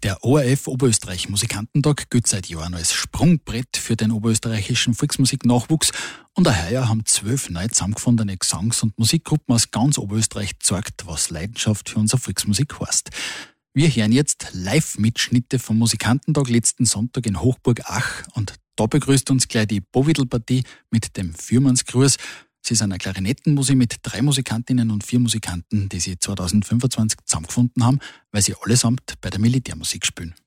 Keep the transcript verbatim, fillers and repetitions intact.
Der O R F Oberösterreich Musikantentag gilt seit Jahren als Sprungbrett für den oberösterreichischen Volksmusiknachwuchs und auch heuer haben zwölf neu zusammengefundene Gesangs- und Musikgruppen aus ganz Oberösterreich gezeigt, was Leidenschaft für unsere Volksmusik heißt. Wir hören jetzt Live-Mitschnitte vom Musikantentag letzten Sonntag in Hochburg Ach und da begrüßt uns gleich die Bovidl-Partie mit dem Führmannsgruß. Sie sind eine Klarinettenmusik mit drei Musikantinnen und vier Musikanten, die sie zwanzig fünfundzwanzig zusammengefunden haben, weil sie allesamt bei der Militärmusik spielen.